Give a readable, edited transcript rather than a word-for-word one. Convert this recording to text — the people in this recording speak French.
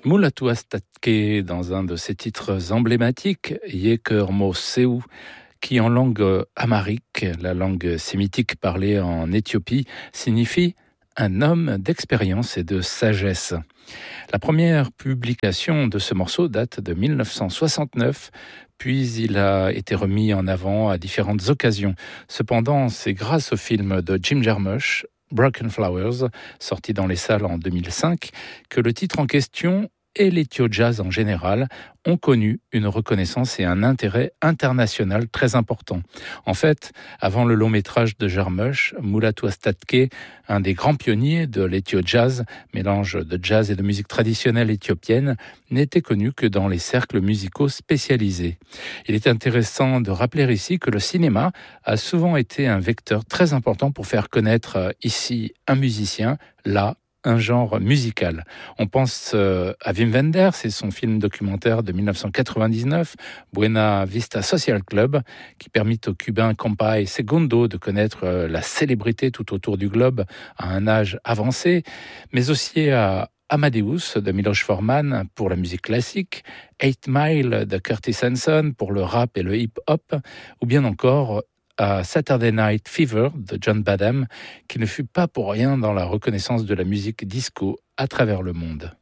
Mulatu Astatke dans un de ses titres emblématiques, Yeker Mo Seu, qui en langue amharique, la langue sémitique parlée en Éthiopie, signifie un homme d'expérience et de sagesse. La première publication de ce morceau date de 1969, puis il a été remis en avant à différentes occasions. Cependant, c'est grâce au film de Jim Jarmusch, Broken Flowers, sorti dans les salles en 2005, que le titre en question et l'ethio-jazz en général ont connu une reconnaissance et un intérêt international très important. En fait, avant le long métrage de Jarmusch, Mulatu Astatke, un des grands pionniers de l'ethio-jazz, mélange de jazz et de musique traditionnelle éthiopienne, n'était connu que dans les cercles musicaux spécialisés. Il est intéressant de rappeler ici que le cinéma a souvent été un vecteur très important pour faire connaître ici un musicien, là, un genre musical. On pense à Wim Wenders et son film documentaire de 1999, Buena Vista Social Club, qui permit au Cubain Compay Segundo de connaître la célébrité tout autour du globe à un âge avancé, mais aussi à Amadeus de Miloš Forman pour la musique classique, 8 Mile de Curtis Hanson pour le rap et le hip-hop, ou bien encore à Saturday Night Fever de John Badham, qui ne fut pas pour rien dans la reconnaissance de la musique disco à travers le monde.